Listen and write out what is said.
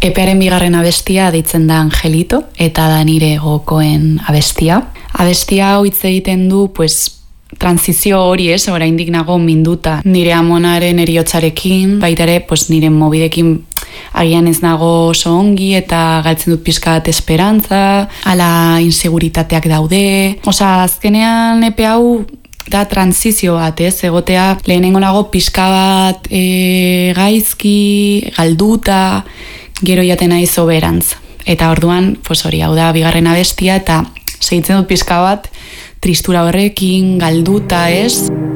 Epearen bigarren abestia deitzen da Angelito, eta da nire gokoen abestia. Abestia hau hitz egiten du, transizio hori oraindik nago minduta nire amonaren eriotzarekin, baita ere, nire mobidekin agian ez nago oso ongi eta galtzen dut pixka bat esperantza, ala inseguritateak daude. Azkenean epe hau da transizio bat, egotea lehenengo nago pixka bat gaizki, galduta, gero jaten naiz hoberantz. Eta orduan, hori, hau da bigarren abestia eta segitzen dut pixka bat tristura horrekin, galduta,